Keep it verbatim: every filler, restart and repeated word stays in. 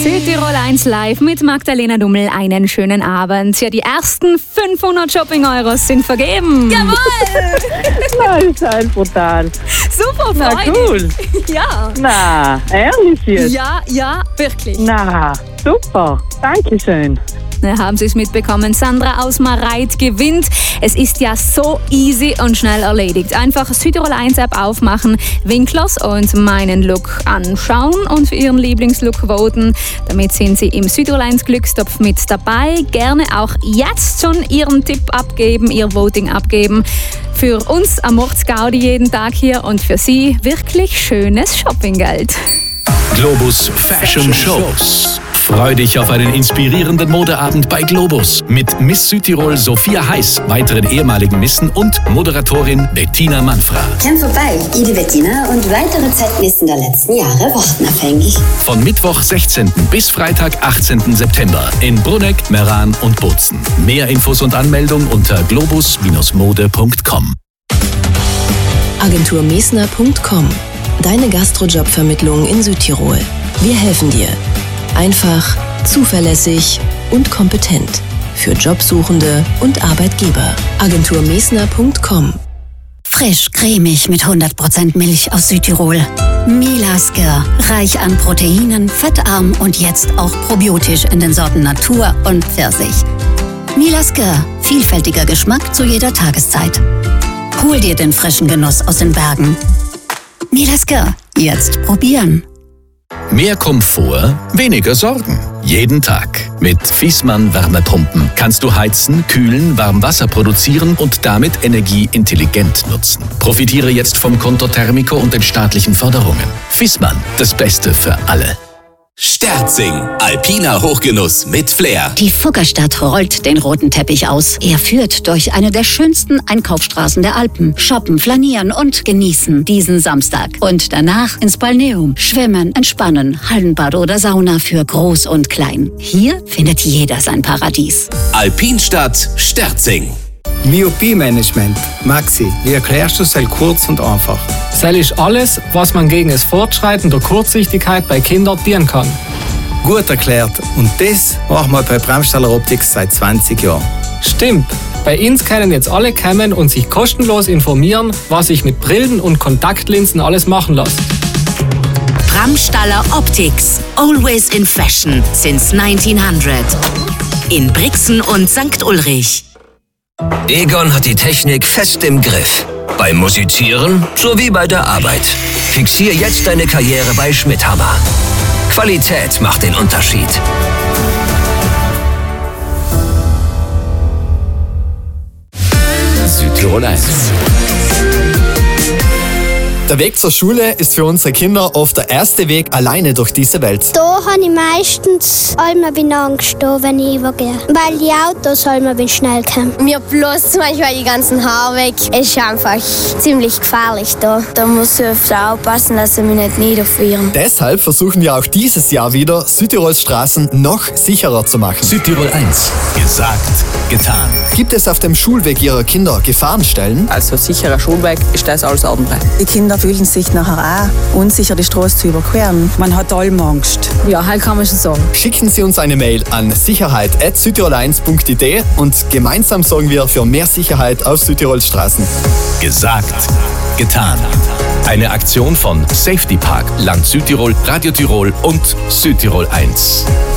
Südtirol eins live mit Magdalena Dummel. Einen schönen Abend. Ja, die ersten fünfhundert Shopping-Euros sind vergeben. Jawohl! Na, ist halt brutal. Super, Na, Freunde. cool. Ja. Na, ehrlich jetzt? Ja, ja, wirklich. Na, super. Dankeschön. Na, haben Sie es mitbekommen? Sandra aus Mareit gewinnt. Es ist ja so easy und schnell erledigt. Einfach Südtirol eins App aufmachen, Winklers und meinen Look anschauen und für Ihren Lieblingslook voten. Damit sind Sie im Südtirol eins Glückstopf mit dabei. Gerne auch jetzt schon Ihren Tipp abgeben, Ihr Voting abgeben. Für uns am Mordsgaudi jeden Tag hier und für Sie wirklich schönes Shoppinggeld. Globus Fashion Shows. Freu dich auf einen inspirierenden Modeabend bei Globus mit Miss Südtirol Sophia Heiß, weiteren ehemaligen Missen und Moderatorin Bettina Manfra. Komm vorbei, ich die Bettina und weitere Zeitmissen der letzten Jahre warten abhängig. Von Mittwoch sechzehnten bis Freitag achtzehnten September in Bruneck, Meran und Bozen. Mehr Infos und Anmeldung unter globus mode punkt com. agentur mesner punkt com. Deine Gastrojobvermittlung in Südtirol. Wir helfen dir. Einfach, zuverlässig und kompetent. Für Jobsuchende und Arbeitgeber. agentur mesner punkt com. Frisch, cremig mit hundert Prozent Milch aus Südtirol. Milasker, reich an Proteinen, fettarm und jetzt auch probiotisch in den Sorten Natur und Pfirsich. Milasker, vielfältiger Geschmack zu jeder Tageszeit. Hol dir den frischen Genuss aus den Bergen. Milasker, jetzt probieren. Mehr Komfort, weniger Sorgen. Jeden Tag. Mit Viessmann Wärmepumpen kannst du heizen, kühlen, Warmwasser produzieren und damit Energie intelligent nutzen. Profitiere jetzt vom Konto Thermico und den staatlichen Förderungen. Viessmann, das Beste für alle. Sterzing, alpiner Hochgenuss mit Flair. Die Fuggerstadt rollt den roten Teppich aus. Er führt durch eine der schönsten Einkaufsstraßen der Alpen. Shoppen, flanieren und genießen diesen Samstag. Und danach ins Balneum. Schwimmen, entspannen, Hallenbad oder Sauna für Groß und Klein. Hier findet jeder sein Paradies. Alpinstadt Sterzing. Myopie-Management. Maxi, wie erklärst du es kurz und einfach? Das ist alles, was man gegen das Fortschreiten der Kurzsichtigkeit bei Kindern tun kann. Gut erklärt. Und das machen wir bei Bramstaller Optics seit zwanzig Jahren. Stimmt. Bei uns können jetzt alle kommen und sich kostenlos informieren, was sich mit Brillen und Kontaktlinsen alles machen lässt. Bramstaller Optics. Always in fashion since neunzehnhundert. In Brixen und Sankt Ulrich. Egon hat die Technik fest im Griff. Beim Musizieren sowie bei der Arbeit. Fixier jetzt deine Karriere bei Schmidhammer. Qualität macht den Unterschied. Südtirol eins. Der Weg zur Schule ist für unsere Kinder oft der erste Weg alleine durch diese Welt. Da habe ich meistens einmal Angst, wenn ich übergehe. Weil die Autos einmal schnell kommen. Mir bloß manchmal die ganzen Haare weg. Es ist einfach ziemlich gefährlich da. Da muss ich öfter aufpassen, dass sie mich nicht niederfrieren. Deshalb versuchen wir auch dieses Jahr wieder, Südtirols Straßen noch sicherer zu machen. Südtirol eins. Gesagt, getan. Gibt es auf dem Schulweg Ihrer Kinder Gefahrenstellen? Also sicherer Schulweg ist das alles andere. Die Kinder fühlen sich nachher auch unsicher, die Straße zu überqueren. Man hat allem Angst. Ja, halt kann man schon sagen. Schicken Sie uns eine Mail an sicherheit at südtirol eins punkt i d und gemeinsam sorgen wir für mehr Sicherheit auf Südtirols Straßen. Gesagt, getan. Eine Aktion von Safety Park, Land Südtirol, Radio Tirol und Südtirol eins.